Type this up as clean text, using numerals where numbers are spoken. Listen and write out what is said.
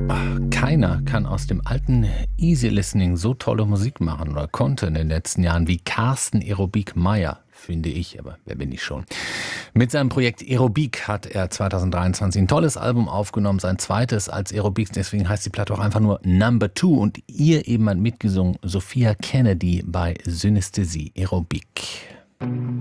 Keiner kann aus dem alten Easy Listening so tolle Musik machen oder konnte in den letzten Jahren wie Carsten Aerobik Meyer, finde ich, aber wer bin ich schon. Mit seinem Projekt Aerobik hat er 2023 ein tolles Album aufgenommen, sein zweites als Aerobik, deswegen heißt die Platte auch einfach nur Number Two und ihr eben hat mitgesungen Sophia Kennedy bei Synästhesie Aerobik.